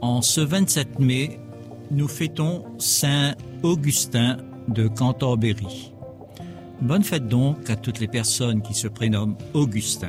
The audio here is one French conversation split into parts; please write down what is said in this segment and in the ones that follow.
En ce 27 mai, nous fêtons Saint Augustin de Cantorbéry. Bonne fête donc à toutes les personnes qui se prénomment Augustin.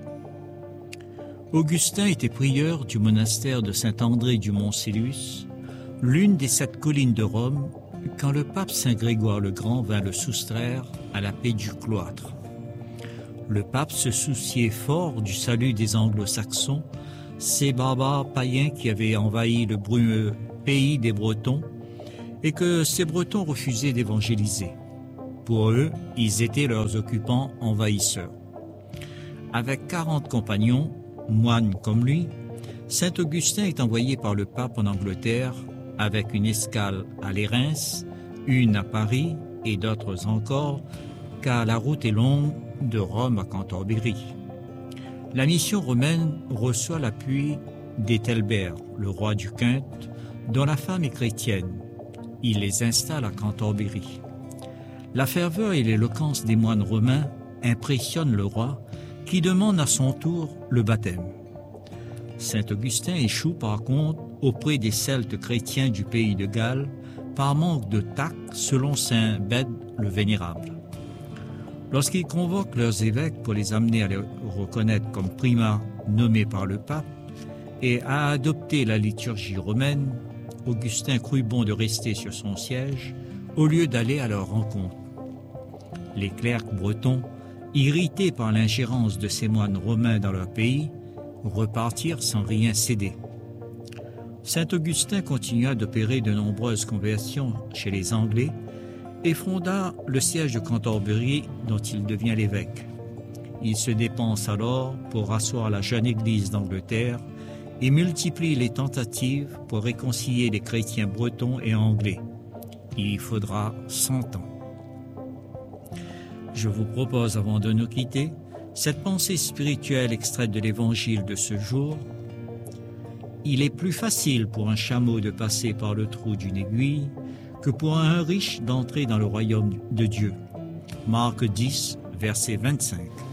Augustin était prieur du monastère de Saint-André du Mont-Célus, l'une des 7 collines de Rome, quand le pape Saint Grégoire le Grand vint le soustraire à la paix du cloître. Le pape se souciait fort du salut des anglo-saxons, ces barbares païens qui avaient envahi le brumeux pays des Bretons, et que ces Bretons refusaient d'évangéliser. Pour eux, ils étaient leurs occupants envahisseurs. Avec 40 compagnons, moines comme lui, Saint Augustin est envoyé par le pape en Angleterre avec une escale à Lérins, une à Paris et d'autres encore, car la route est longue de Rome à Cantorbéry. La mission romaine reçoit l'appui d'Ethelbert, le roi du Quinte, dont la femme est chrétienne. Il les installe à Cantorbéry. La ferveur et l'éloquence des moines romains impressionnent le roi, qui demande à son tour le baptême. Saint Augustin échoue par contre auprès des Celtes chrétiens du pays de Galles par manque de tact selon saint Bède le Vénérable. Lorsqu'il convoque leurs évêques pour les amener à les reconnaître comme primats nommés par le pape et à adopter la liturgie romaine, Augustin crut bon de rester sur son siège au lieu d'aller à leur rencontre. Les clercs bretons, irrités par l'ingérence de ces moines romains dans leur pays, repartirent sans rien céder. Saint Augustin continua d'opérer de nombreuses conversions chez les Anglais et fonda le siège de Cantorbéry dont il devient l'évêque. Il se dépense alors pour rasseoir la jeune Église d'Angleterre et multiplie les tentatives pour réconcilier les chrétiens bretons et anglais. Il y faudra 100 ans. Je vous propose, avant de nous quitter, cette pensée spirituelle extraite de l'Évangile de ce jour. Il est plus facile pour un chameau de passer par le trou d'une aiguille que pour un riche d'entrer dans le royaume de Dieu. Marc 10, verset 25.